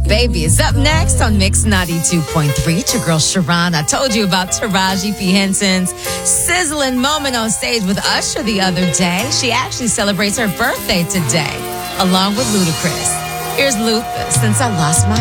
Baby is up next on Mix 92.3. It's your girl Sharon. I told you about Taraji P. Henson's sizzling moment on stage with Usher the other day. She actually celebrates her birthday today, along with Ludacris. Here's Luther, Since I Lost My